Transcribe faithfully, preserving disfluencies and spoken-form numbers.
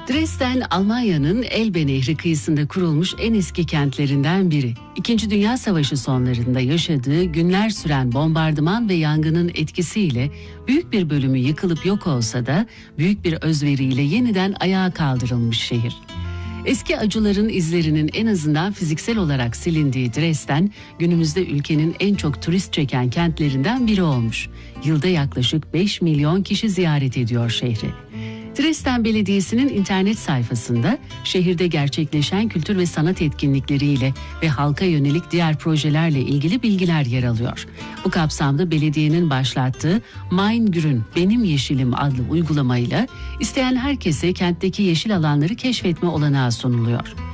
Dresden, Almanya'nın Elbe Nehri kıyısında kurulmuş en eski kentlerinden biri. İkinci Dünya Savaşı sonlarında yaşadığı günler süren bombardıman ve yangının etkisiyle büyük bir bölümü yıkılıp yok olsa da büyük bir özveriyle yeniden ayağa kaldırılmış şehir. Eski acıların izlerinin en azından fiziksel olarak silindiği Dresden, günümüzde ülkenin en çok turist çeken kentlerinden biri olmuş. Yılda yaklaşık beş milyon kişi ziyaret ediyor şehri. Dresden Belediyesi'nin internet sayfasında şehirde gerçekleşen kültür ve sanat etkinlikleriyle ve halka yönelik diğer projelerle ilgili bilgiler yer alıyor. Bu kapsamda belediyenin başlattığı Mein Grün, Benim Yeşilim adlı uygulamayla isteyen herkese kentteki yeşil alanları keşfetme olanağı sunuluyor.